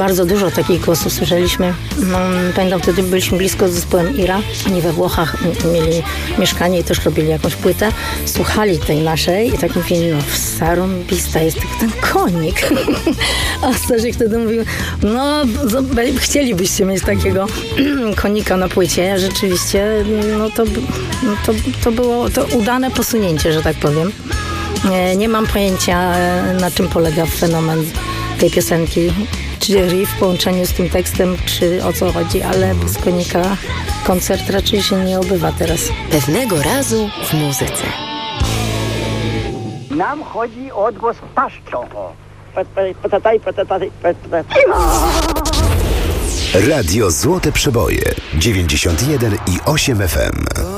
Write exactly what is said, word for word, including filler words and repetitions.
bardzo dużo takich głosów słyszeliśmy. No, pamiętam, wtedy byliśmy blisko z zespołem Ira. Oni we Włochach mieli mieszkanie i też robili jakąś płytę. Słuchali tej naszej i tak mówili, no zarąbista jest tylko ten konik. A Stasiek wtedy mówił, no chcielibyście mieć takiego konika na płycie. Rzeczywiście, no to, no to, to było to udane posunięcie, że tak powiem. Nie, nie mam pojęcia, na czym polega fenomen tej piosenki. Czy riff w połączeniu z tym tekstem, czy o co chodzi, ale bez konika koncert raczej się nie obywa teraz. Pewnego razu w muzyce. Nam chodzi o odgłos paszczą. Radio Złote Przeboje dziewięćdziesiąt jeden i osiem F M.